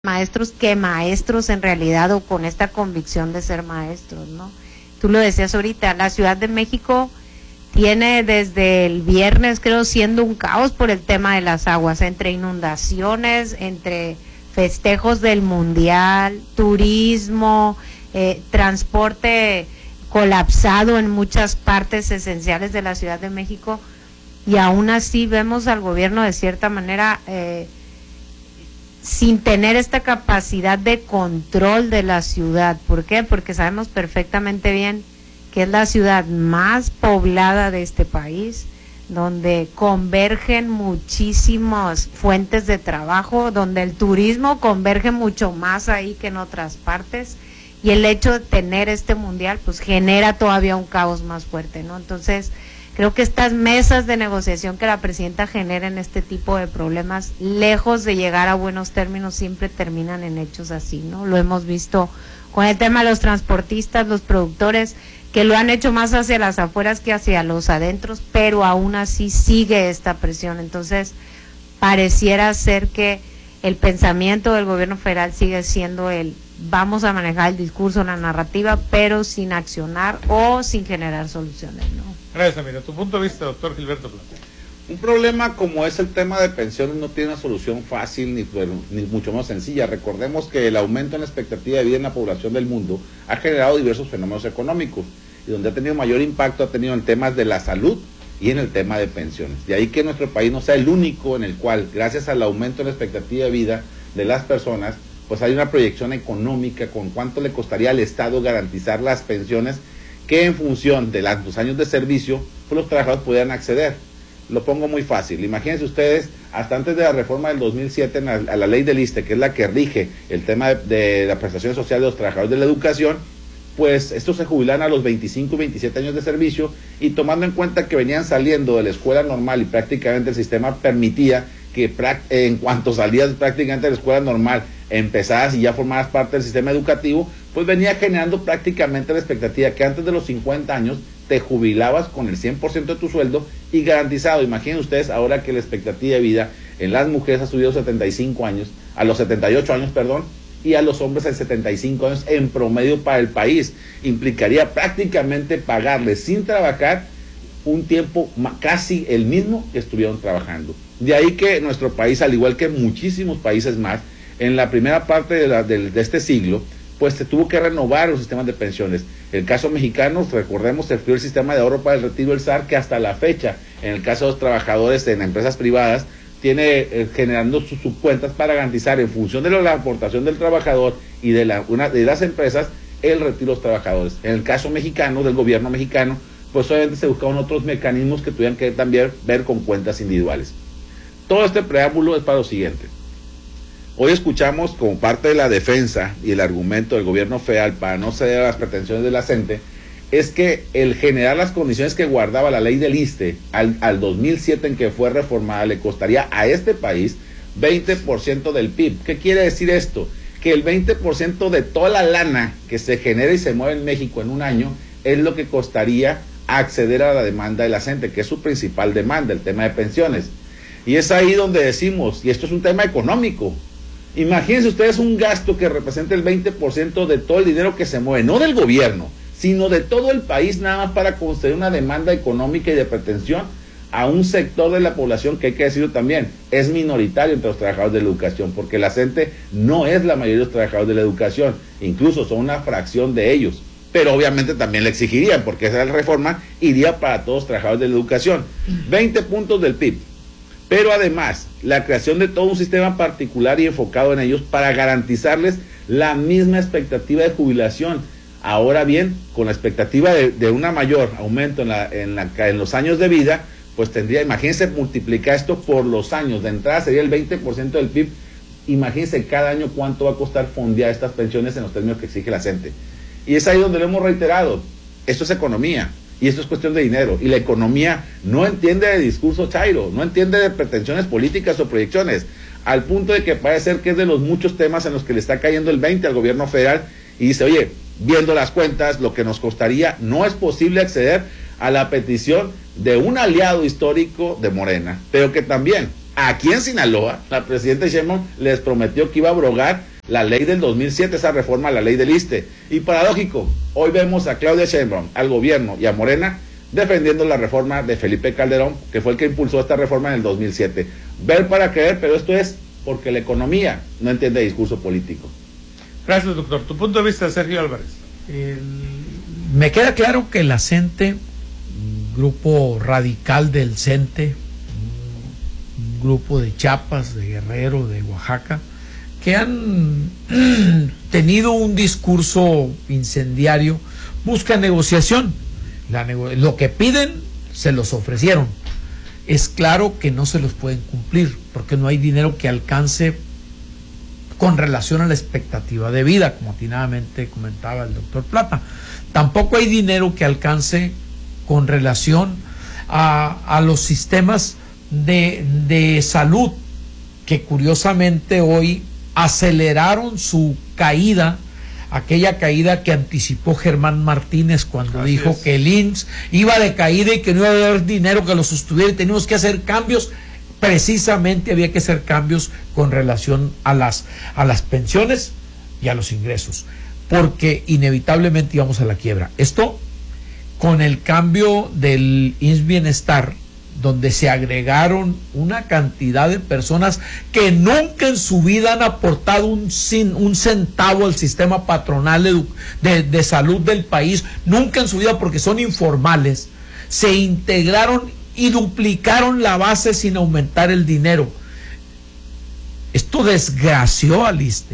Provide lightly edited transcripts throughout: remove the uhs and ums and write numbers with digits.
maestros que maestros en realidad, o con esta convicción de ser maestros, ¿no? Tú lo decías ahorita, la Ciudad de México tiene desde el viernes, creo, siendo un caos por el tema de las aguas, entre inundaciones, entre festejos del mundial, turismo, transporte colapsado en muchas partes esenciales de la Ciudad de México, y aún así vemos al gobierno de cierta manera sin tener esta capacidad de control de la ciudad. ¿Por qué? Porque sabemos perfectamente bien que es la ciudad más poblada de este país, donde convergen muchísimas fuentes de trabajo, donde el turismo converge mucho más ahí que en otras partes, y el hecho de tener este mundial pues genera todavía un caos más fuerte, ¿no? Entonces creo que estas mesas de negociación que la presidenta genera en este tipo de problemas, lejos de llegar a buenos términos, siempre terminan en hechos así, ¿no? Lo hemos visto con el tema de los transportistas, los productores, que lo han hecho más hacia las afueras que hacia los adentros, pero aún así sigue esta presión. Entonces, pareciera ser que el pensamiento del gobierno federal sigue siendo vamos a manejar el discurso, la narrativa, pero sin accionar o sin generar soluciones, ¿no? Gracias, amigo. Tu punto de vista, doctor Gilberto Plata. Un problema como es el tema de pensiones no tiene una solución fácil ni mucho más sencilla. Recordemos que el aumento en la expectativa de vida en la población del mundo ha generado diversos fenómenos económicos, y donde ha tenido mayor impacto ha tenido en temas de la salud y en el tema de pensiones. De ahí que nuestro país no sea el único en el cual, gracias al aumento en la expectativa de vida de las personas, pues hay una proyección económica con cuánto le costaría al Estado garantizar las pensiones que en función de los años de servicio, pues los trabajadores pudieran acceder. Lo pongo muy fácil. Imagínense ustedes, hasta antes de la reforma del 2007 a la ley del ISSSTE, que es la que rige el tema de la prestación social de los trabajadores de la educación, pues estos se jubilan a los 25 y 27 años de servicio, y tomando en cuenta que venían saliendo de la escuela normal y prácticamente el sistema permitía que en cuanto salías prácticamente de la escuela normal, empezadas y ya formabas parte del sistema educativo, pues venía generando prácticamente la expectativa que antes de los 50 años te jubilabas con el 100% de tu sueldo y garantizado. Imaginen ustedes ahora que la expectativa de vida en las mujeres ha subido a 75 años, a los 78 años, perdón, y a los hombres en 75 años en promedio para el país. Implicaría prácticamente pagarles sin trabajar un tiempo casi el mismo que estuvieron trabajando. De ahí que nuestro país, al igual que muchísimos países más, en la primera parte de este siglo, pues se tuvo que renovar los sistemas de pensiones. El caso mexicano, recordemos, se creó el sistema de ahorro para el retiro del SAR, que hasta la fecha, en el caso de los trabajadores en empresas privadas, tiene generando sus subcuentas para garantizar, en función de la aportación del trabajador y de las empresas, el retiro de los trabajadores. En el caso mexicano, del gobierno mexicano, pues obviamente se buscaban otros mecanismos que tuvieran que también ver con cuentas individuales. Todo este preámbulo es para lo siguiente. Hoy escuchamos como parte de la defensa y el argumento del gobierno federal para no ceder a las pretensiones de la CENTE, es que el generar las condiciones que guardaba la ley del ISSSTE al 2007 en que fue reformada le costaría a este país 20% del PIB. ¿Qué quiere decir esto? Que el 20% de toda la lana que se genera y se mueve en México en un año es lo que costaría acceder a la demanda de la CENTE, que es su principal demanda, el tema de pensiones. Y es ahí donde decimos, y esto es un tema económico, imagínense ustedes un gasto que representa el 20% de todo el dinero que se mueve, no del gobierno, sino de todo el país, nada más para conceder una demanda económica y de pretensión a un sector de la población que, hay que decirlo también, es minoritario entre los trabajadores de la educación, porque la CENTE no es la mayoría de los trabajadores de la educación, incluso son una fracción de ellos, pero obviamente también le exigirían, porque esa reforma iría para todos los trabajadores de la educación. 20 puntos del PIB, pero además la creación de todo un sistema particular y enfocado en ellos para garantizarles la misma expectativa de jubilación. Ahora bien, con la expectativa de una mayor aumento en los años de vida, pues tendría, imagínense, multiplicar esto por los años. De entrada sería el 20% del PIB. Imagínense cada año cuánto va a costar fondear estas pensiones en los términos que exige la CENTE. Y es ahí donde lo hemos reiterado. Esto es economía y esto es cuestión de dinero. Y la economía no entiende de discurso chairo, no entiende de pretensiones políticas o proyecciones, al punto de que parece ser que es de los muchos temas en los que le está cayendo el 20 al gobierno federal y dice, oye, viendo las cuentas, lo que nos costaría, no es posible acceder a la petición de un aliado histórico de Morena, pero que también aquí en Sinaloa, la presidenta Sheinbaum les prometió que iba a abrogar la ley del 2007, esa reforma a la ley del ISSSTE. Y paradójico, hoy vemos a Claudia Sheinbaum, al gobierno y a Morena defendiendo la reforma de Felipe Calderón, que fue el que impulsó esta reforma en el 2007. Ver para creer, pero esto es porque la economía no entiende discurso político. Gracias, doctor. Tu punto de vista, Sergio Álvarez. Me queda claro que la CENTE, un grupo radical del CENTE, un grupo de Chiapas, de Guerrero, de Oaxaca, que han tenido un discurso incendiario, busca negociación. Lo que piden se los ofrecieron. Es claro que no se los pueden cumplir porque no hay dinero que alcance con relación a la expectativa de vida, como atinadamente comentaba el doctor Plata. Tampoco hay dinero que alcance con relación a los sistemas de salud, que curiosamente hoy aceleraron su caída, aquella caída que anticipó Germán Martínez cuando dijo que el IMSS iba de caída y que no iba a haber dinero que lo sostuviera y teníamos que hacer cambios. Precisamente había que hacer cambios con relación a las pensiones y a los ingresos, porque inevitablemente íbamos a la quiebra. Esto con el cambio del IMSS Bienestar, donde se agregaron una cantidad de personas que nunca en su vida han aportado un centavo al sistema patronal de salud del país, nunca en su vida, porque son informales, se integraron y duplicaron la base sin aumentar el dinero. Esto desgració al ISSSTE,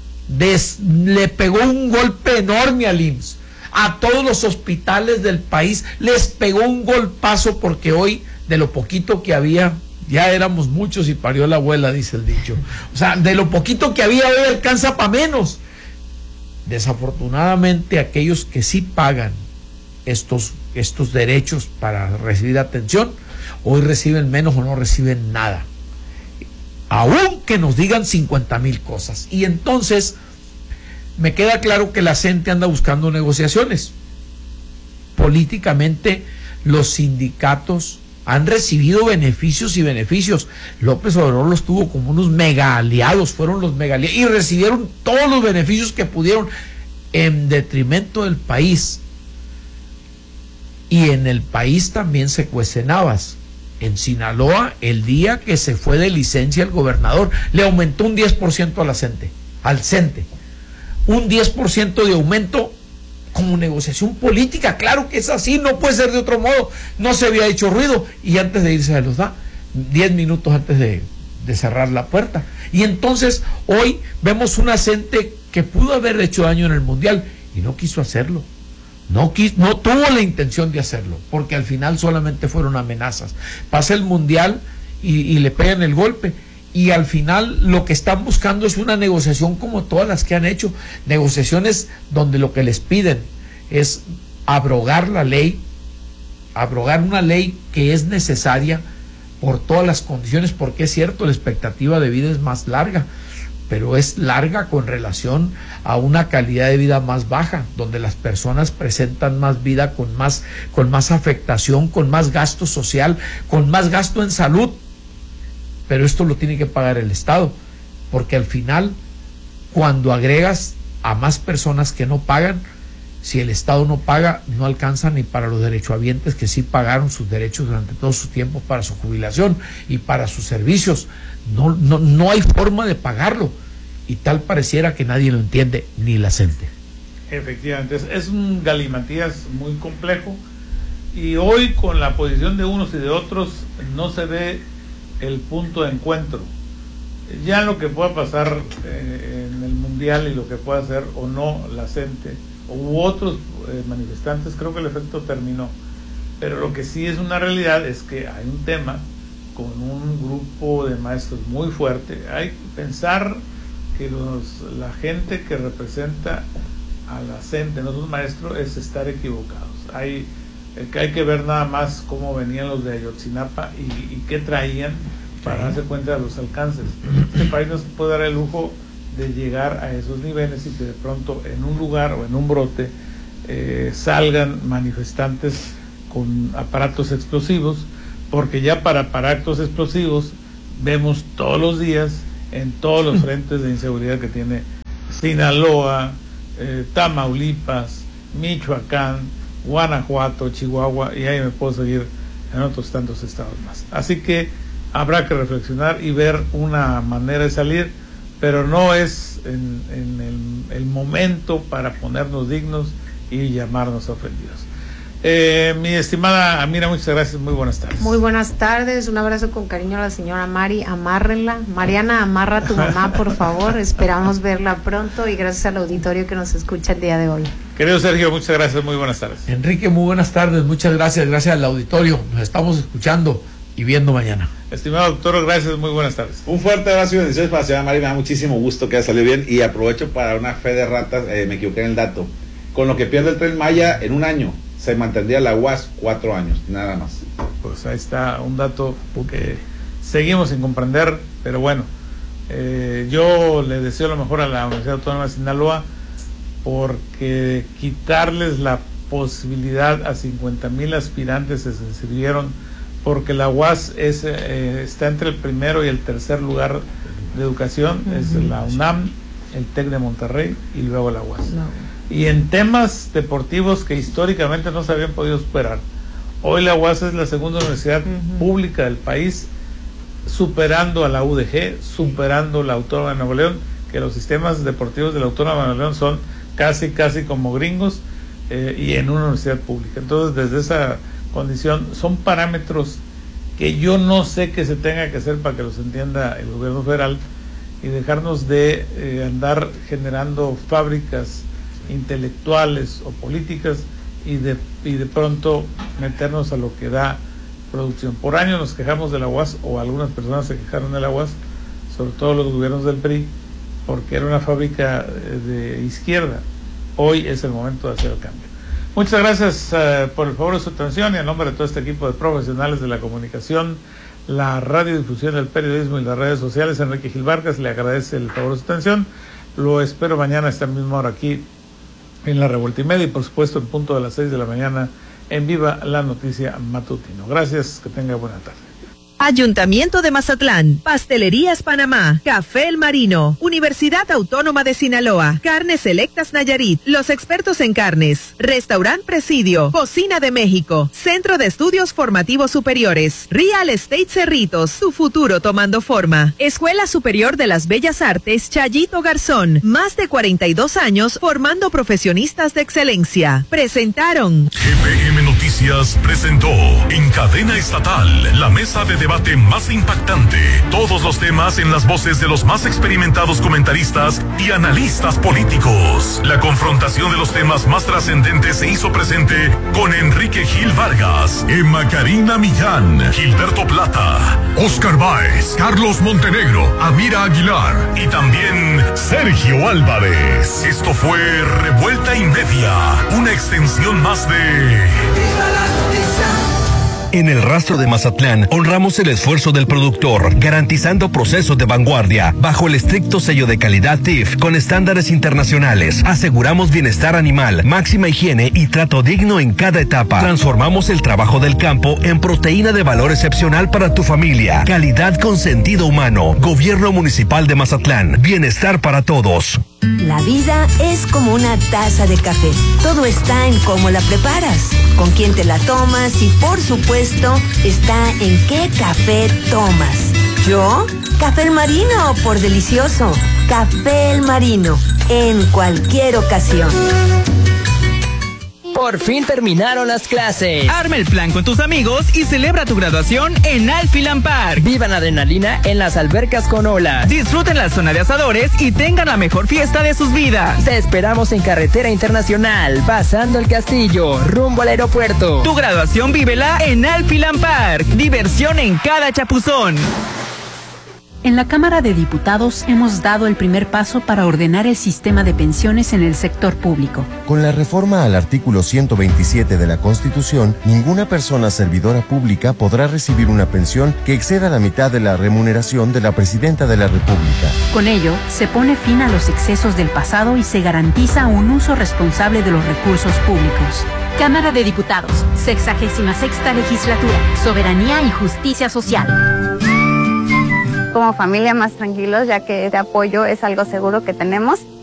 le pegó un golpe enorme al IMSS, a todos los hospitales del país les pegó un golpazo, porque hoy de lo poquito que había, ya éramos muchos y parió la abuela, dice el dicho. O sea, de lo poquito que había hoy alcanza para menos. Desafortunadamente, aquellos que sí pagan estos derechos para recibir atención, hoy reciben menos o no reciben nada. Aunque nos digan 50,000 cosas. Y entonces, me queda claro que la gente anda buscando negociaciones. Políticamente, los sindicatos han recibido beneficios y beneficios. López Obrador los tuvo como unos mega aliados, fueron los mega aliados y recibieron todos los beneficios que pudieron en detrimento del país. Y en el país también se cuecen habas. En Sinaloa, el día que se fue de licencia el gobernador, le aumentó un 10% a la CENTE, al CENTE. Un 10% de aumento como negociación política. Claro que es así, no puede ser de otro modo. No se había hecho ruido y antes de irse se los da, 10 minutos antes de cerrar la puerta. Y entonces hoy vemos una CENTE que pudo haber hecho daño en el Mundial y no quiso hacerlo. No tuvo la intención de hacerlo, porque al final solamente fueron amenazas. Pasa el Mundial y le pegan el golpe. Y al final lo que están buscando es una negociación como todas las que han hecho, negociaciones donde lo que les piden es abrogar la ley, abrogar una ley que es necesaria por todas las condiciones, porque es cierto, la expectativa de vida es más larga, pero es larga con relación a una calidad de vida más baja, donde las personas presentan más vida con más afectación, con más gasto social, con más gasto en salud. Pero esto lo tiene que pagar el Estado, porque al final, cuando agregas a más personas que no pagan, si el Estado no paga, no alcanza ni para los derechohabientes que sí pagaron sus derechos durante todo su tiempo para su jubilación y para sus servicios. No hay forma de pagarlo, y tal pareciera que nadie lo entiende, ni la CENTE. Efectivamente, es un galimatías muy complejo, y hoy con la posición de unos y de otros no se ve el punto de encuentro. Ya lo que pueda pasar en el Mundial y lo que pueda hacer o no la CENTE u otros manifestantes, creo que el efecto terminó. Pero lo que sí es una realidad es que hay un tema con un grupo de maestros muy fuerte. Hay que pensar que la gente que representa a la CENTE, no los maestros, es estar equivocados. Hay que ver nada más cómo venían los de Ayotzinapa y qué traían para darse cuenta de los alcances. Este país no se puede dar el lujo de llegar a esos niveles y que de pronto en un lugar o en un brote salgan manifestantes con aparatos explosivos, porque ya para aparatos explosivos vemos todos los días en todos los frentes de inseguridad que tiene Sinaloa, Tamaulipas, Michoacán, Guanajuato, Chihuahua, y ahí me puedo seguir en otros tantos estados más. Así que habrá que reflexionar y ver una manera de salir, pero no es en el momento para ponernos dignos y llamarnos ofendidos. Mi estimada Amira, muchas gracias, muy buenas tardes. Muy buenas tardes, un abrazo con cariño a la señora Mari, amárrenla. Mariana, amarra a tu mamá, por favor, esperamos verla pronto y gracias al auditorio que nos escucha el día de hoy. Querido Sergio, muchas gracias, muy buenas tardes. Enrique, muy buenas tardes, muchas gracias al auditorio, nos estamos escuchando y viendo mañana. Estimado doctor, gracias, muy buenas tardes. Un fuerte abrazo y bendiciones para la señora Mari, me da muchísimo gusto que haya salido bien y aprovecho para una fe de ratas, me equivoqué en el dato. Con lo que pierde el Tren Maya en un año, se mantendría la UAS 4 años, nada más. Pues ahí está un dato que seguimos sin comprender, pero bueno, yo le deseo lo mejor a la Universidad Autónoma de Sinaloa, porque quitarles la posibilidad a 50,000 aspirantes que se inscribieron, porque la UAS está entre el primero y el tercer lugar de educación, es la UNAM, el TEC de Monterrey y luego la UAS. Y en temas deportivos que históricamente no se habían podido superar, hoy la UAS es la segunda universidad pública del país, superando a la UDG, superando la Autónoma de Nuevo León, que los sistemas deportivos de la Autónoma de Nuevo León son casi como gringos, y en una universidad pública. Entonces, desde esa condición, son parámetros que yo no sé que se tenga que hacer para que los entienda el gobierno federal, y dejarnos de andar generando fábricas intelectuales o políticas y de pronto meternos a lo que da producción. Por años nos quejamos de la UAS, o algunas personas se quejaron de la UAS, sobre todo los gobiernos del PRI, porque era una fábrica de izquierda. Hoy es el momento de hacer el cambio. Muchas gracias por el favor de su atención, y en nombre de todo este equipo de profesionales de la comunicación, la radiodifusión, el periodismo y las redes sociales, Enrique Gil Vargas le agradece el favor de su atención. Lo espero mañana a esta misma hora aquí en La Revuelta y Media, y por supuesto en punto de las 6 de la mañana en Viva la Noticia Matutino. Gracias, que tenga buena tarde. Ayuntamiento de Mazatlán, Pastelerías Panamá, Café El Marino, Universidad Autónoma de Sinaloa, Carnes Selectas Nayarit, los expertos en carnes, Restaurant Presidio, Cocina de México, Centro de Estudios Formativos Superiores, Real Estate Cerritos, su futuro tomando forma, Escuela Superior de las Bellas Artes Chayito Garzón, más de 42 años formando profesionistas de excelencia. Presentaron. GPM Noticias presentó en cadena estatal la mesa de debate más impactante. Todos los temas en las voces de los más experimentados comentaristas y analistas políticos. La confrontación de los temas más trascendentes se hizo presente con Enrique Gil Vargas, Emma Karina Millán, Gilberto Plata, Oscar Báez, Carlos Montenegro, Amira Aguilar y también Sergio Álvarez. Esto fue Revuelta y Media, una extensión más de ¡Viva la Noticia! En el Rastro de Mazatlán, honramos el esfuerzo del productor, garantizando procesos de vanguardia, bajo el estricto sello de calidad TIF, con estándares internacionales. Aseguramos bienestar animal, máxima higiene y trato digno en cada etapa. Transformamos el trabajo del campo en proteína de valor excepcional para tu familia. Calidad con sentido humano. Gobierno Municipal de Mazatlán. Bienestar para todos. La vida es como una taza de café. Todo está en cómo la preparas, con quién te la tomas y, por supuesto, está en qué café tomas. ¿Yo? Café El Marino, por delicioso. Café El Marino, en cualquier ocasión. Por fin terminaron las clases. Arma el plan con tus amigos y celebra tu graduación en Alphiland Park. Vivan adrenalina en las albercas con olas. Disfruten la zona de asadores y tengan la mejor fiesta de sus vidas. Te esperamos en Carretera Internacional, pasando el castillo, rumbo al aeropuerto. Tu graduación vívela en Alphiland Park. Diversión en cada chapuzón. En la Cámara de Diputados hemos dado el primer paso para ordenar el sistema de pensiones en el sector público. Con la reforma al artículo 127 de la Constitución, ninguna persona servidora pública podrá recibir una pensión que exceda la mitad de la remuneración de la Presidenta de la República. Con ello, se pone fin a los excesos del pasado y se garantiza un uso responsable de los recursos públicos. Cámara de Diputados, 66ª Legislatura, Soberanía y Justicia Social. Como familia más tranquilos, ya que este apoyo es algo seguro que tenemos.